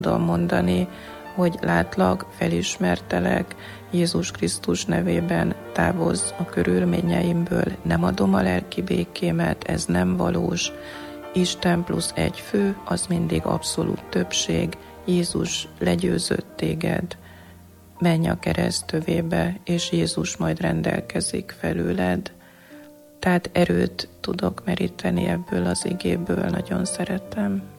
tudom mondani, hogy látlak, felismertelek, Jézus Krisztus nevében távozz a körülményeimből, nem adom a lelki békémet, ez nem valós. Isten plusz egy fő, az mindig abszolút többség. Jézus legyőzött téged, menj a keresztövébe, és Jézus majd rendelkezik felőled. Tehát erőt tudok meríteni ebből az igéből, nagyon szeretem.